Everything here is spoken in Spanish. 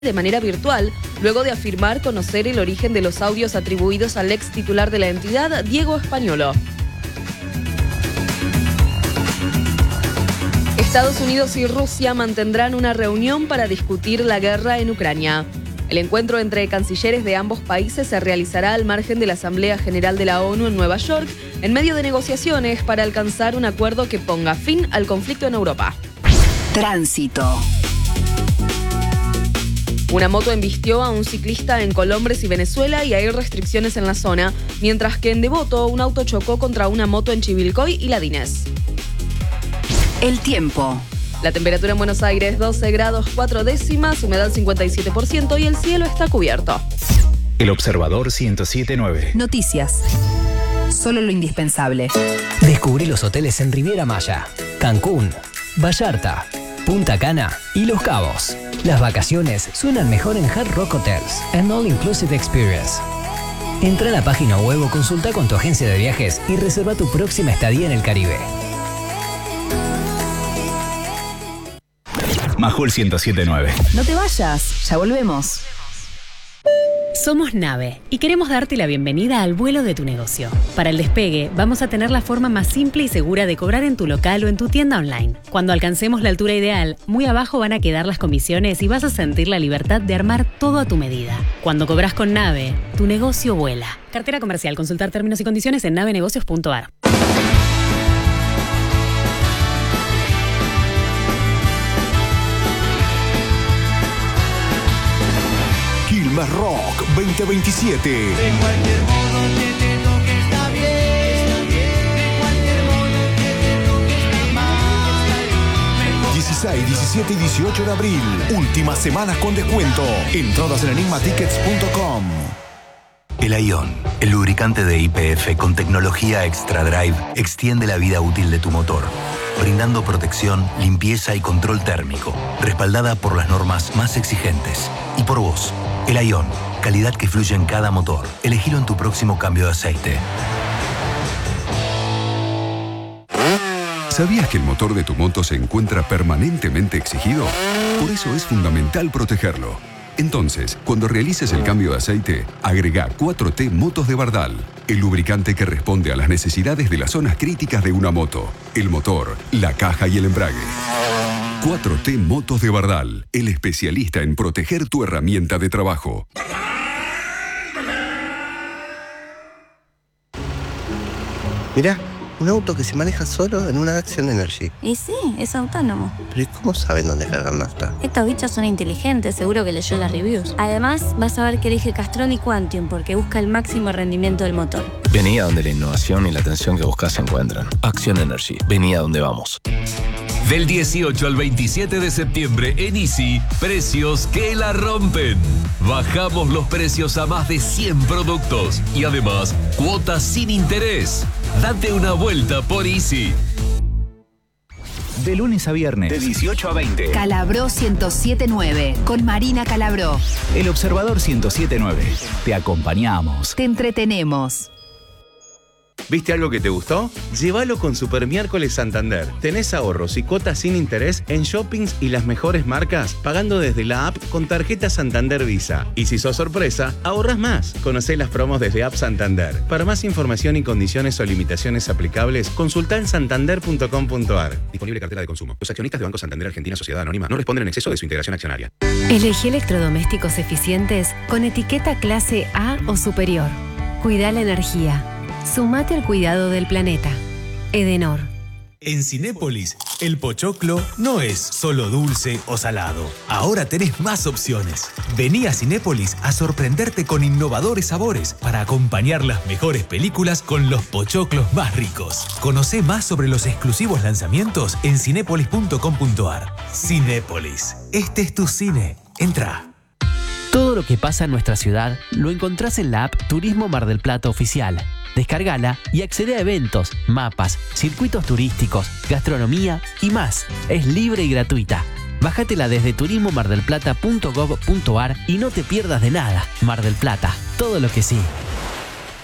de manera virtual, luego de afirmar conocer el origen de los audios atribuidos al ex titular de la entidad, Diego Españolo. Estados Unidos y Rusia mantendrán una reunión para discutir la guerra en Ucrania. El encuentro entre cancilleres de ambos países se realizará al margen de la Asamblea General de la ONU en Nueva York, en medio de negociaciones para alcanzar un acuerdo que ponga fin al conflicto en Europa. Tránsito. Una moto embistió a un ciclista en Colombres y Venezuela y hay restricciones en la zona, mientras que en Devoto un auto chocó contra una moto en Chivilcoy y Ladines. El tiempo. La temperatura en Buenos Aires 12 grados 4 décimas, humedad 57% y el cielo está cubierto. El Observador 107.9. Noticias. Solo lo indispensable. Descubrí los hoteles en Riviera Maya, Cancún, Vallarta, Punta Cana y Los Cabos. Las vacaciones suenan mejor en Hard Rock Hotels, an all-inclusive experience. Entra a la página web o consulta con tu agencia de viajes y reserva tu próxima estadía en el Caribe. Majul 107.9. No te vayas, ya volvemos. Somos Nave y queremos darte la bienvenida al vuelo de tu negocio. Para el despegue, vamos a tener la forma más simple y segura de cobrar en tu local o en tu tienda online. Cuando alcancemos la altura ideal, muy abajo van a quedar las comisiones y vas a sentir la libertad de armar todo a tu medida. Cuando cobras con Nave, tu negocio vuela. Cartera comercial. Consultar términos y condiciones en navenegocios.ar. Quilmes Rock 2027. De cualquier modo que te toque está bien. De cualquier modo que te toque está mal. 16, 17 y 18 de abril. Últimas semanas con descuento. Entradas en enigmatickets.com. El Ion, el lubricante de YPF con tecnología Extra Drive, extiende la vida útil de tu motor, brindando protección, limpieza y control térmico, respaldada por las normas más exigentes. Y por vos, el Ion, calidad que fluye en cada motor. Elegilo en tu próximo cambio de aceite. ¿Sabías que el motor de tu moto se encuentra permanentemente exigido? Por eso es fundamental protegerlo. Entonces, cuando realices el cambio de aceite, agrega 4T Motos de Bardal, el lubricante que responde a las necesidades de las zonas críticas de una moto, el motor, la caja y el embrague. 4T Motos de Bardal, el especialista en proteger tu herramienta de trabajo. Mirá, un auto que se maneja solo en una Action Energy. Y sí, es autónomo. Pero ¿y cómo saben dónde cargar nafta? Estos bichos son inteligentes, seguro que leyó las reviews. Además, vas a ver que elige Castrol y Quantium porque busca el máximo rendimiento del motor. Vení a donde la innovación y la atención que buscas se encuentran. Action Energy. Vení a donde vamos. Del 18 al 27 de septiembre en Easy, precios que la rompen. Bajamos los precios a más de 100 productos y además cuotas sin interés. Date una vuelta por Easy. De lunes a viernes, de 18 a 20. Calabró 107.9 con Marina Calabró. El Observador 107.9. Te acompañamos. Te entretenemos. ¿Viste algo que te gustó? Llévalo con Super Miércoles Santander. Tenés ahorros y cuotas sin interés en shoppings y las mejores marcas, pagando desde la app con tarjeta Santander Visa. Y si sos sorpresa, ahorras más. Conocé las promos desde App Santander. Para más información y condiciones o limitaciones aplicables, consultá en santander.com.ar. Disponible cartera de consumo. Los accionistas de Banco Santander Argentina Sociedad Anónima no responden en exceso de su integración accionaria. Elegí electrodomésticos eficientes con etiqueta clase A o superior. Cuida la energía. Sumate al cuidado del planeta. Edenor. En Cinépolis, el pochoclo no es solo dulce o salado. Ahora tenés más opciones. Vení a Cinépolis a sorprenderte con innovadores sabores para acompañar las mejores películas con los pochoclos más ricos. Conocé más sobre los exclusivos lanzamientos en cinépolis.com.ar. Cinépolis. Este es tu cine. Entra. Todo lo que pasa en nuestra ciudad lo encontrás en la app Turismo Mar del Plata Oficial. Descárgala y accede a eventos, mapas, circuitos turísticos, gastronomía y más. Es libre y gratuita. Bájatela desde turismomardelplata.gov.ar y no te pierdas de nada. Mar del Plata, todo lo que sí.